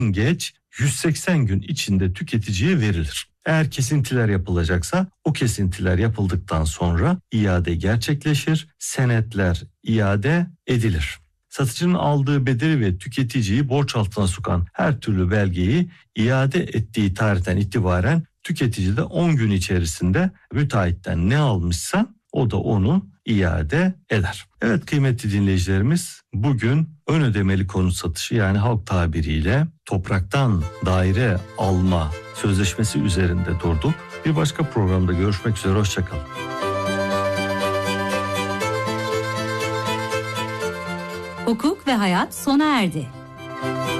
geç 180 gün içinde tüketiciye verilir. Eğer kesintiler yapılacaksa o kesintiler yapıldıktan sonra iade gerçekleşir, senetler iade edilir. Satıcının aldığı bedeli ve tüketiciyi borç altına sokan her türlü belgeyi iade ettiği tarihten itibaren tüketici de 10 gün içerisinde müteahhitten ne almışsa o da onu iade eder. Evet kıymetli dinleyicilerimiz, bugün ön ödemeli konut satışı, yani halk tabiriyle topraktan daire alma sözleşmesi üzerinde durduk. Bir başka programda görüşmek üzere, hoşçakalın. Hukuk ve hayat sona erdi.